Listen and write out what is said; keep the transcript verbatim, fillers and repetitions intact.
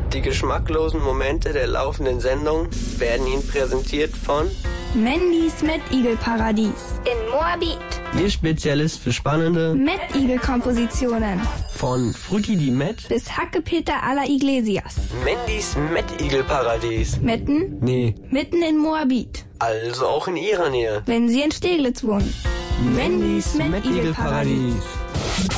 Die geschmacklosen Momente der laufenden Sendung werden Ihnen präsentiert von Mandys Mettigel-Paradies in Moabit. Ihr Spezialist für spannende Mettigel-Kompositionen von Frutti di Met bis Hackepeter à la Iglesias. Mandys Mettigel-Paradies. Metten? Nee, Mitten in Moabit. also auch in Ihrer Nähe. Wenn Sie in Steglitz wohnen. Mandys Mettigel-Paradies.